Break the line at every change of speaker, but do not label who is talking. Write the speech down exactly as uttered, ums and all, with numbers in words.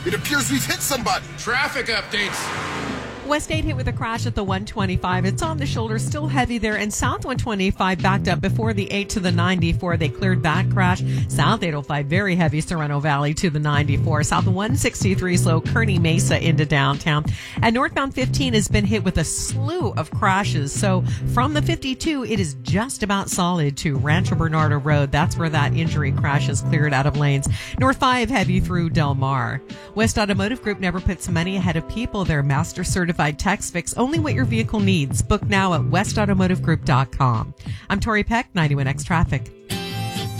It appears we've hit somebody.
Traffic updates.
West eight hit with a crash at the one twenty-five. It's on the shoulder, still heavy there. And South one twenty-five backed up before the eight to the ninety-four. They cleared that crash. South eight oh five, very heavy, Sorrento Valley to the ninety-four. South one sixty-three slow, Kearney Mesa into downtown. And northbound fifteen has been hit with a slew of crashes. So from the fifty-two, it is just about solid to Rancho Bernardo Road. That's where that injury crash is cleared out of lanes. North five heavy through Del Mar. West Automotive Group never puts money ahead of people. They're master certified tax fix, only what your vehicle needs. Book now at west automotive group dot com. I'm Tori Peck, ninety-one X Traffic.